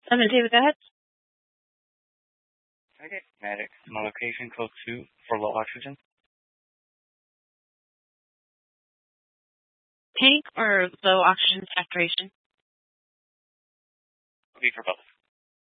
David, go ahead. Okay, medic. My location code 2 for low oxygen. Tank or low oxygen saturation? Be for both.